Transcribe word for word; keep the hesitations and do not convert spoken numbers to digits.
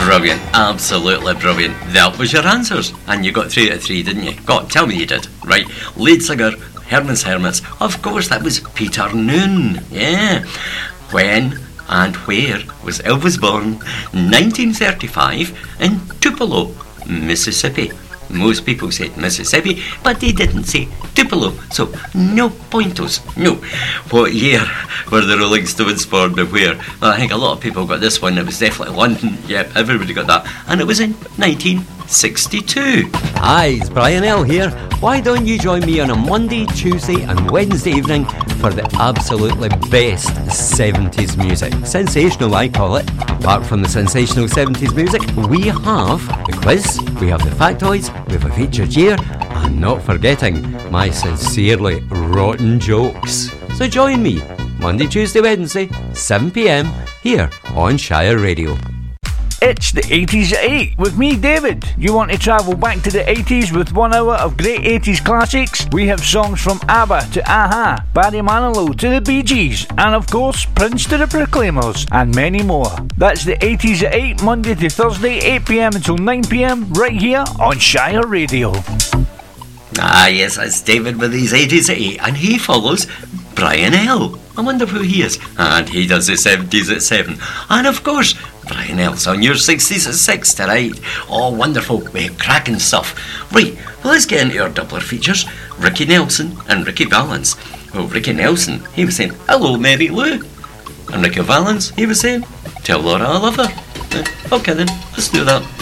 Brilliant, absolutely brilliant. That was your answers, and you got three out of three, didn't you? God, tell me you did. Right, lead singer, Herman's Hermits. Of course, that was Peter Noone. Yeah. When and where was Elvis born? nineteen thirty-five in Tupelo, Mississippi. Most people said Mississippi, but they didn't say Tupelo, so no pointos, no. What year were the Rolling Stones formed and where? Well, I think a lot of people got this one. It was definitely London. Yep, everybody got that. And it was in nineteen sixty-two. Hi, it's Brian L here. Why don't you join me on a Monday, Tuesday and Wednesday evening for the absolutely best seventies music. Sensational, I call it. Apart from the sensational seventies music, we have the quiz, we have the factoids, we have a featured year, and not forgetting my sincerely rotten jokes. So join me, Monday, Tuesday, Wednesday, seven p m, here on Shire Radio. It's the eighties at eight with me, David. You want to travel back to the eighties with one hour of great eighties classics? We have songs from ABBA to a-ha, Barry Manilow to the Bee Gees, and of course Prince to the Proclaimers, and many more. That's the eighties at eight, Monday to Thursday, eight p m until nine p m, right here on Shire Radio. Ah yes, it's David with his eighties at eight, and he follows Brian L. I wonder who he is. And he does the seventies at seven. And of course, Brian L's on your sixties at six tonight. Oh, wonderful, eh, cracking stuff. Right, well, let's get into our doubler features. Ricky Nelson and Ricky Valens. Well, Ricky Nelson, he was saying, hello, Mary Lou. And Ricky Valens, he was saying, tell Laura I love her. Eh, okay then, let's do that.